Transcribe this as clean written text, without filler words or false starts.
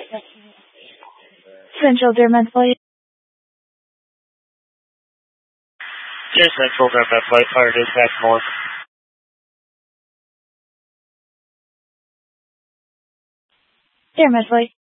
Central Dermed Flight. Dear Central Dermed Flight, fire dispatch more. Dermed Flight.